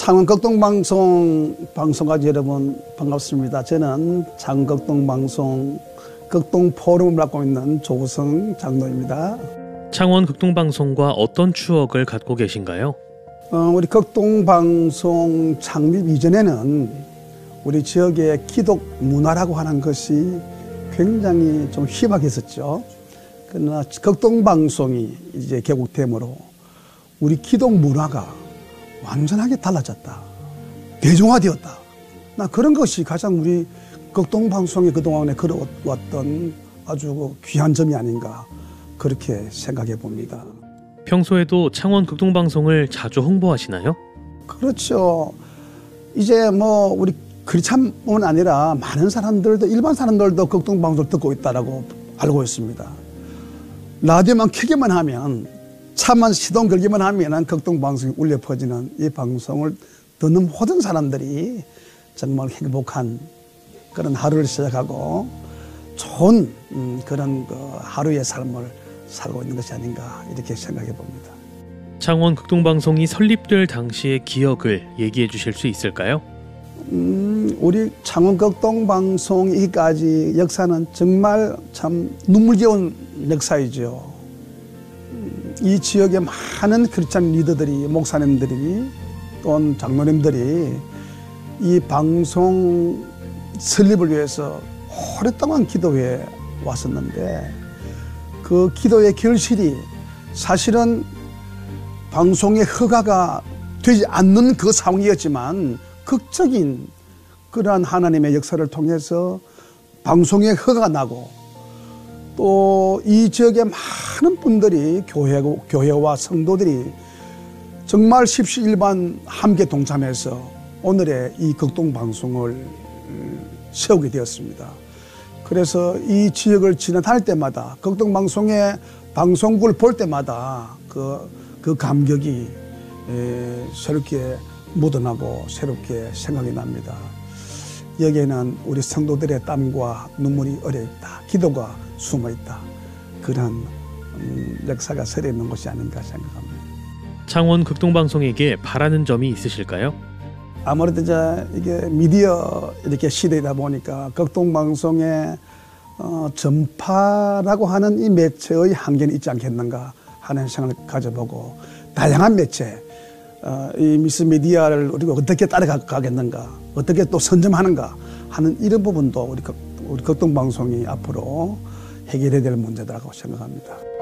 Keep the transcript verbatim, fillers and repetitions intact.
창원 극동방송 방송가지 여러분 반갑습니다. 저는 창원 극동방송 극동포럼을 맡고 있는 조우성 장로입니다. 창원 극동방송과 어떤 추억을 갖고 계신가요? 어, 우리 극동방송 창립 이전에는 우리 지역의 기독 문화라고 하는 것이 굉장히 좀 희박했었죠. 그러나 극동방송이 이제 개국됨으로 우리 기독 문화가 완전하게 달라졌다. 대중화되었다. 나 그런 것이 가장 우리 극동방송이 그동안에 걸어왔던 아주 귀한 점이 아닌가 그렇게 생각해 봅니다. 평소에도 창원 극동방송을 자주 홍보하시나요? 그렇죠. 이제 뭐 우리 크리스찬뿐 아니라 많은 사람들도 일반 사람들도 극동방송을 듣고 있다라고 알고 있습니다. 라디오만 켜기만 하면 차만 시동 걸기만 하면 극동방송이 울려 퍼지는 이 방송을 듣는 모든 사람들이 정말 행복한 그런 하루를 시작하고 좋은 그런 그 하루의 삶을 살고 있는 것이 아닌가 이렇게 생각해 봅니다. 창원 극동방송이 설립될 당시의 기억을 얘기해 주실 수 있을까요? 음, 우리 창원 극동방송이까지 역사는 정말 참 눈물겨운 역사이죠. 이 지역의 많은 크리스찬 리더들이, 목사님들이 또는 장로님들이 이 방송 설립을 위해서 오랫동안 기도해 왔었는데 그 기도의 결실이 사실은 방송의 허가가 되지 않는 그 상황이었지만 극적인 그러한 하나님의 역사를 통해서 방송의 허가가 나고 또 이 지역의 많은 분들이 교회, 교회와 성도들이 정말 십시일반 함께 동참해서 오늘의 이 극동방송을 세우게 되었습니다. 그래서 이 지역을 지나다닐 때마다 극동방송의 방송국을 볼 때마다 그, 그 감격이 에, 새롭게 묻어나고 새롭게 생각이 납니다. 여기에는 우리 성도들의 땀과 눈물이 어려있다. 기도가 숨어있다. 그런 음, 역사가 서려 있는 것이 아닌가 생각합니다. 창원 극동방송에게 바라는 점이 있으실까요? 아무래도 이제 이게 미디어 이렇게 시대이다 보니까 극동방송의 어, 전파라고 하는 이 매체의 한계는 있지 않겠는가 하는 생각을 가져보고 다양한 매체, 어, 이 미스 미디어를 우리가 어떻게 따라가겠는가, 어떻게 또 선점하는가 하는 이런 부분도 우리, 우리 극동방송이 앞으로 해결해야 될 문제다라고 생각합니다.